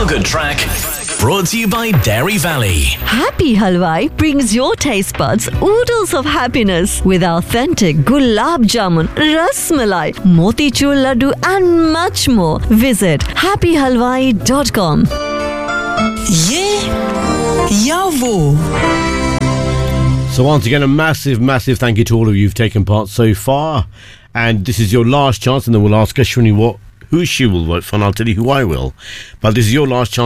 Feel Good Track, brought to you by Dairy Valley. Happy Halwai brings your taste buds oodles of happiness with authentic gulab jamun, ras malai, motichur laddu and much more. Visit happyhalwai.com. ये या वो. So once again, a massive thank you to all of you who've taken part so far. And this is your last chance, and then we'll ask Ashwini who she will vote for, and I'll tell you who I will. But this is your last chance